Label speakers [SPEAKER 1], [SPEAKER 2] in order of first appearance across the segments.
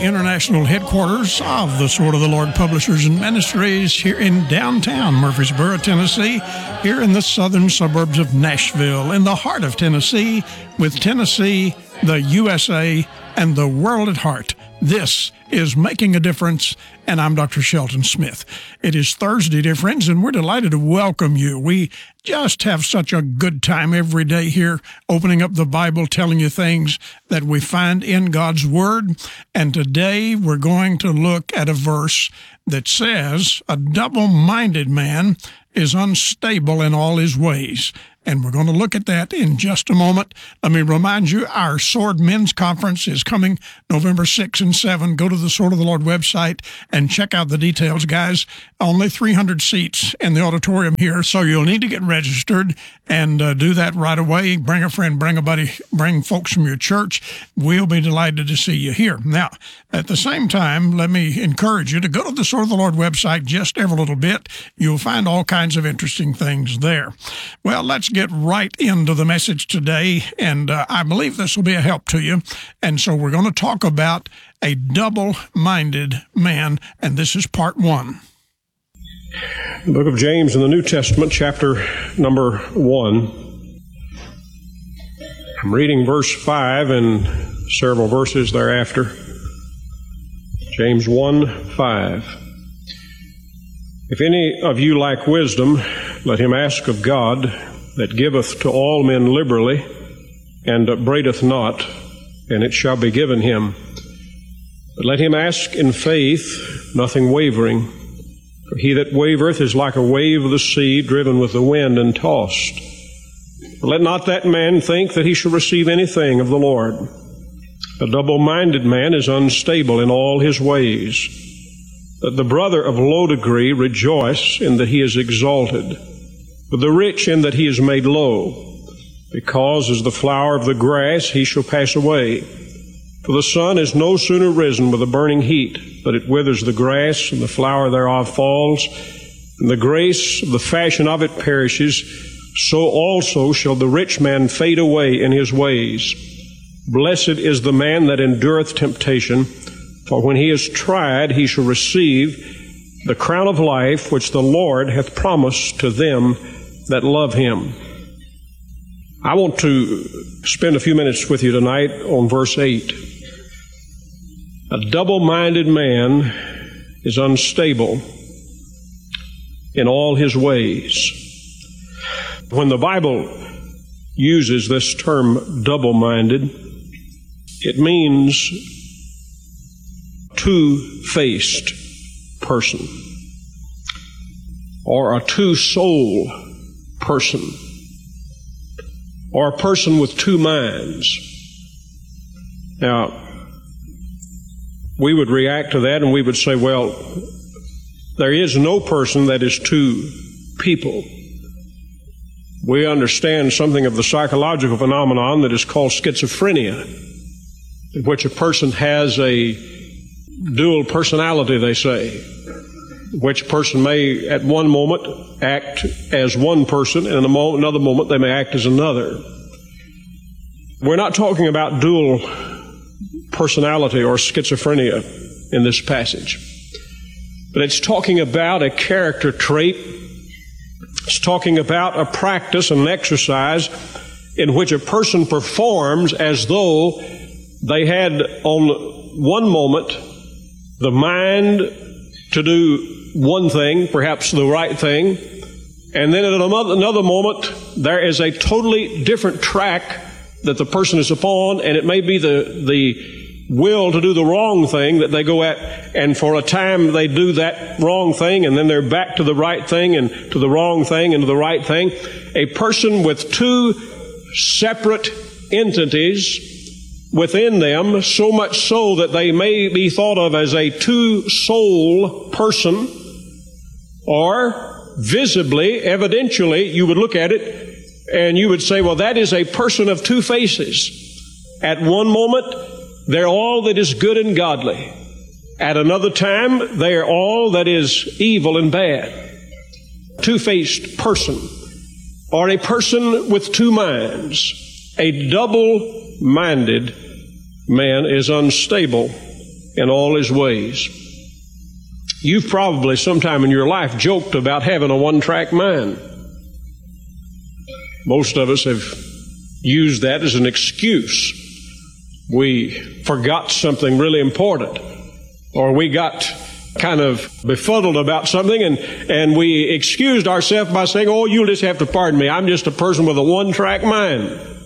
[SPEAKER 1] international headquarters of the Sword of the Lord Publishers and Ministries here in downtown Murfreesboro, Tennessee, here in the southern suburbs of Nashville, in the heart of Tennessee, with Tennessee, the USA, and the world at heart. This is Making a Difference, and I'm Dr. Shelton Smith. It is Thursday, dear friends, and we're delighted to welcome you. We just have such a good time every day here, opening up the Bible, telling you things that we find in God's Word. And today we're going to look at a verse that says, a double-minded man is unstable in all his ways. And we're going to look at that in just a moment. Let me remind you, our Sword Men's Conference is coming November 6 and 7. Go to the Sword of the Lord website and check out the details, guys. Only 300 seats in the auditorium here, so you'll need to get registered and do that right away. Bring a friend, bring a buddy, bring folks from your church. We'll be delighted to see you here. Now, at the same time, let me encourage you to go to the Sword of the Lord website just every little bit. You'll find all kinds of interesting things there. Well, let's get right into the message today, and I believe this will be a help to you. And so we're going to talk about a double-minded man, and this is part 1.
[SPEAKER 2] The book of James in the New Testament, chapter number 1. I'm reading verse 5 and several verses thereafter. James 1:5. If any of you lack wisdom, let him ask of God, that giveth to all men liberally, and upbraideth not, and it shall be given him. But let him ask in faith, nothing wavering. For he that wavereth is like a wave of the sea, driven with the wind and tossed. But let not that man think that he shall receive anything of the Lord. A double-minded man is unstable in all his ways. Let the brother of low degree rejoice in that he is exalted, but the rich in that he is made low, because as the flower of the grass he shall pass away. For the sun is no sooner risen with a burning heat, but it withers the grass, and the flower thereof falls, and the grace of the fashion of it perishes. So also shall the rich man fade away in his ways. Blessed is the man that endureth temptation, for when he is tried he shall receive the crown of life which the Lord hath promised to them that love him. I want to spend a few minutes with you tonight on verse 8. A double-minded man is unstable in all his ways. When the Bible uses this term double-minded, it means two-faced person, or a two-soul person, or a person with two minds. Now, we would react to that and we would say, well, there is no person that is two people. We understand something of the psychological phenomenon that is called schizophrenia, in which a person has a dual personality, they say, which person may at one moment act as one person, and in another moment they may act as another. We're not talking about dual personality or schizophrenia in this passage, but it's talking about a character trait. It's talking about a practice and an exercise in which a person performs as though they had on one moment the mind to do one thing, perhaps the right thing, and then at another moment there is a totally different track that the person is upon, and it may be the will to do the wrong thing that they go at, and for a time they do that wrong thing, and then they're back to the right thing, and to the wrong thing, and to the right thing. A person with two separate entities within them, so much so that they may be thought of as a two-soul person, or visibly, evidentially, you would look at it and you would say, well, that is a person of two faces. At one moment, they're all that is good and godly. At another time, they are all that is evil and bad. Two-faced person, or a person with two minds. A double-minded man is unstable in all his ways. You've probably sometime in your life joked about having a one-track mind. Most of us have used that as an excuse. We forgot something really important, or we got kind of befuddled about something, and we excused ourselves by saying, oh, you'll just have to pardon me. I'm just a person with a one-track mind.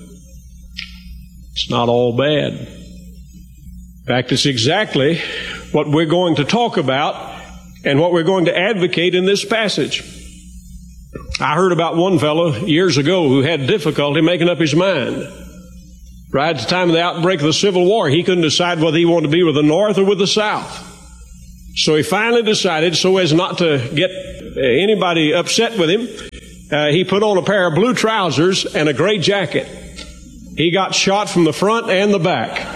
[SPEAKER 2] It's not all bad. In fact, it's exactly what we're going to talk about and what we're going to advocate in this passage. I heard about one fellow years ago who had difficulty making up his mind. Right at the time of the outbreak of the Civil War, he couldn't decide whether he wanted to be with the North or with the South. So he finally decided, so as not to get anybody upset with him, he put on a pair of blue trousers and a gray jacket. He got shot from the front and the back.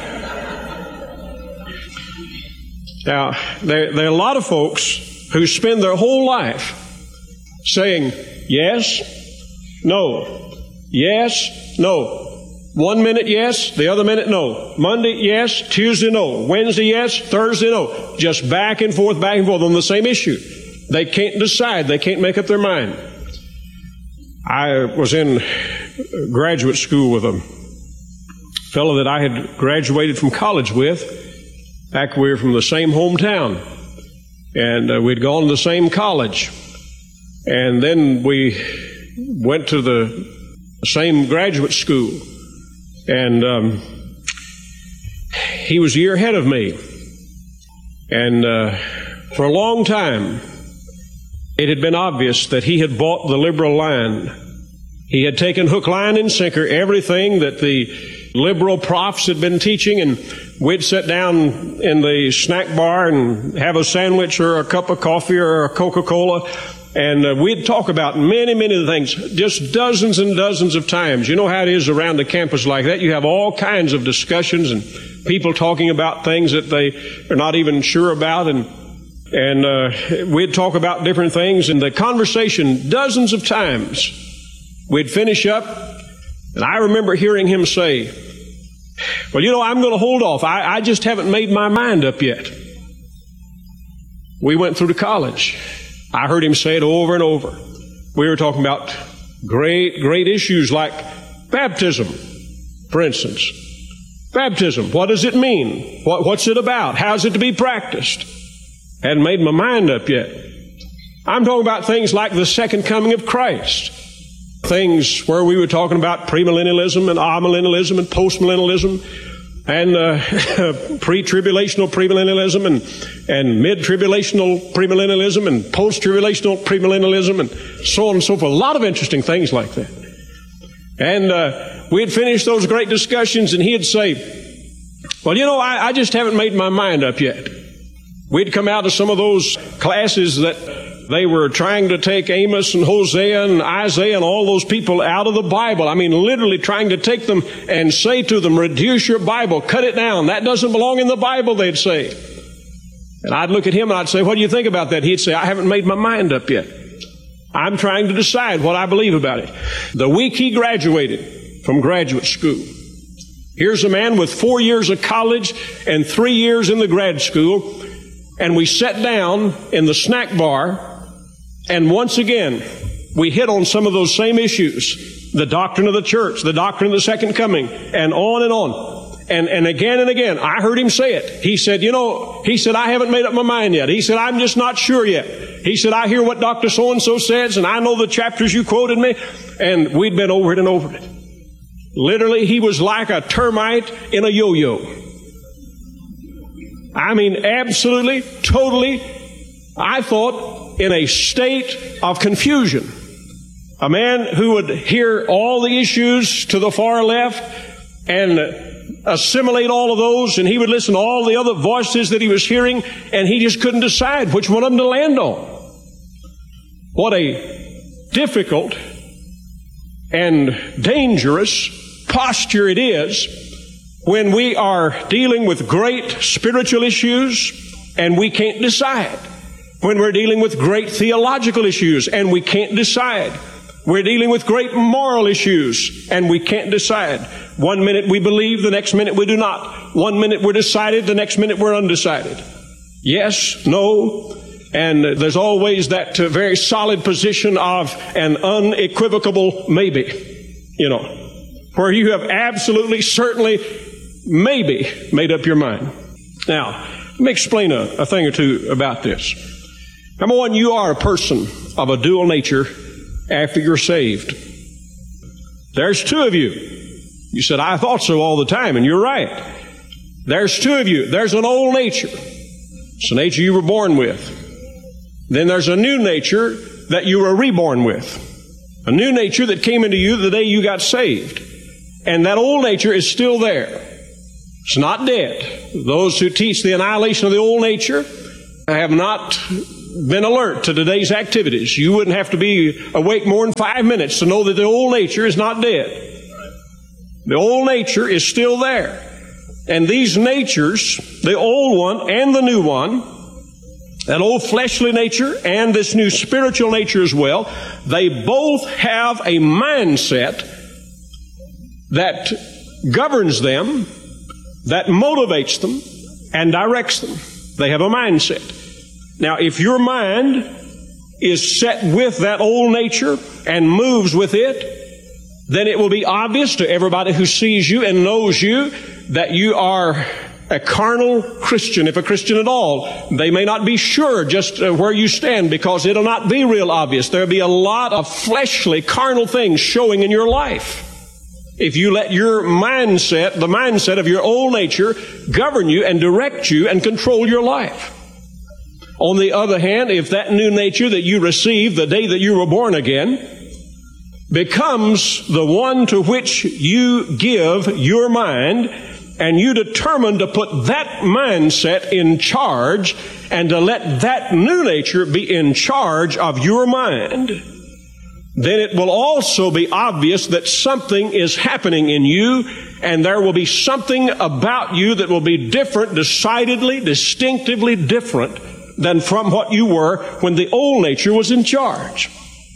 [SPEAKER 2] Now, there are a lot of folks who spend their whole life saying, yes, no, yes, no. 1 minute yes, the other minute no. Monday yes, Tuesday no. Wednesday yes, Thursday no. Just back and forth on the same issue. They can't decide. They can't make up their mind. I was in graduate school with a fellow that I had graduated from college with. Back we were from the same hometown, and we'd gone to the same college, and then we went to the same graduate school, and he was a year ahead of me, and for a long time it had been obvious that he had bought the liberal line. He had taken hook, line, and sinker everything that the liberal profs had been teaching, and we'd sit down in the snack bar and have a sandwich or a cup of coffee or a Coca-Cola, and we'd talk about many, many things, just dozens and dozens of times. You know how it is around the campus like that. You have all kinds of discussions and people talking about things that they are not even sure about, and we'd talk about different things, and the conversation dozens of times. We'd finish up, and I remember hearing him say, well, you know, I'm going to hold off. I just haven't made my mind up yet. We went through to college. I heard him say it over and over. We were talking about great issues like baptism, for instance. Baptism, what does it mean? What's it about? How's it to be practiced? Hadn't made my mind up yet. I'm talking about things like the second coming of Christ. Things where we were talking about premillennialism and amillennialism and postmillennialism and pre-tribulational premillennialism and mid-tribulational premillennialism and post-tribulational premillennialism and so on and so forth. A lot of interesting things like that. And we'd finish those great discussions, and he'd say, well, you know, I just haven't made my mind up yet. We'd come out of some of those classes that they were trying to take Amos and Hosea and Isaiah and all those people out of the Bible. I mean, literally trying to take them and say to them, reduce your Bible, cut it down. That doesn't belong in the Bible, they'd say. And I'd look at him and I'd say, what do you think about that? He'd say, I haven't made my mind up yet. I'm trying to decide what I believe about it. The week he graduated from graduate school, here's a man with 4 years of college and 3 years in the grad school, and we sat down in the snack bar, and once again, we hit on some of those same issues. The doctrine of the church, the doctrine of the second coming, and on and on. And again, I heard him say it. He said, you know, I haven't made up my mind yet. He said, I'm just not sure yet. He said, I hear what Dr. So-and-so says, and I know the chapters you quoted me, and we'd been over it and over it. Literally, he was like a termite in a yo-yo. I mean, absolutely, totally, I thought, in a state of confusion. A man who would hear all the issues to the far left and assimilate all of those, and he would listen to all the other voices that he was hearing, and he just couldn't decide which one of them to land on. What a difficult and dangerous posture it is when we are dealing with great spiritual issues and we can't decide. When we're dealing with great theological issues and we can't decide. We're dealing with great moral issues, and we can't decide. One minute we believe, the next minute we do not. One minute we're decided, the next minute we're undecided. Yes, no, and there's always that very solid position of an unequivocal maybe, where you have absolutely, certainly, maybe made up your mind. Now, let me explain a thing or two about this. Number one, you are a person of a dual nature after you're saved. There's two of you. You said, I thought so all the time, and you're right. There's two of you. There's an old nature. It's a nature you were born with. Then there's a new nature that you were reborn with. A new nature that came into you the day you got saved. And that old nature is still there. It's not dead. Those who teach the annihilation of the old nature have not been alert to today's activities. You wouldn't have to be awake more than 5 minutes to know that the old nature is not dead. The old nature is still there. And these natures, the old one and the new one, that old fleshly nature and this new spiritual nature as well, they both have a mindset that governs them, that motivates them, and directs them. They have a mindset. Now, if your mind is set with that old nature and moves with it, then it will be obvious to everybody who sees you and knows you that you are a carnal Christian, if a Christian at all. They may not be sure just where you stand because it'll not be real obvious. There'll be a lot of fleshly, carnal things showing in your life. If you let your mindset, the mindset of your old nature, govern you and direct you and control your life. On the other hand, if that new nature that you received the day that you were born again becomes the one to which you give your mind, and you determine to put that mindset in charge and to let that new nature be in charge of your mind, then it will also be obvious that something is happening in you, and there will be something about you that will be different, decidedly, distinctively different than from what you were when the old nature was in charge.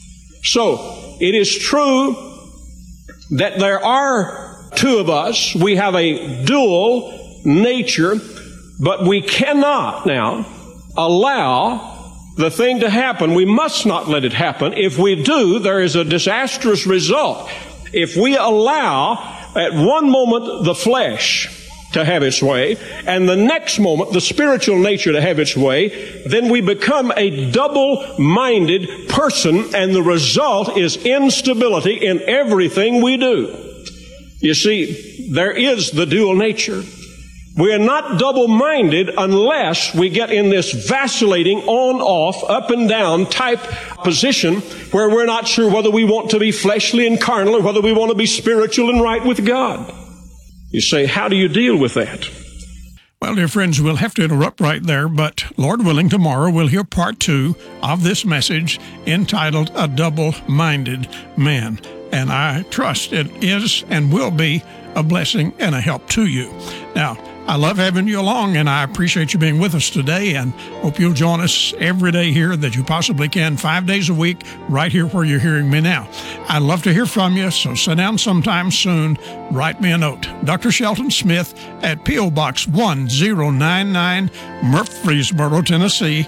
[SPEAKER 2] So, it is true that there are two of us. We have a dual nature, but we cannot now allow the thing to happen. We must not let it happen. If we do, there is a disastrous result. If we allow at one moment the flesh to have its way, and the next moment the spiritual nature to have its way, then we become a double-minded person, and the result is instability in everything we do. You see, there is the dual nature. We are not double-minded unless we get in this vacillating on-off, up and down type position where we're not sure whether we want to be fleshly and carnal or whether we want to be spiritual and right with God. You say, how do you deal with that?
[SPEAKER 1] Well, dear friends, we'll have to interrupt right there, but Lord willing, tomorrow we'll hear part 2 of this message entitled A Double-Minded Man. And I trust it is and will be a blessing and a help to you. Now, I love having you along, and I appreciate you being with us today, and hope you'll join us every day here that you possibly can, 5 days a week, right here where you're hearing me now. I'd love to hear from you, so sit down sometime soon. Write me a note. Dr. Shelton Smith at P.O. Box 1099, Murfreesboro, Tennessee,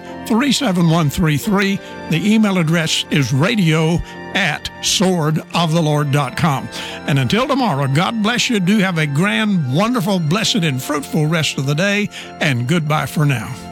[SPEAKER 1] 37133. The email address is radio@swordoftheLord.com. And until tomorrow, God bless you. Do have a grand, wonderful, blessed, and fruitful rest of the day, and goodbye for now.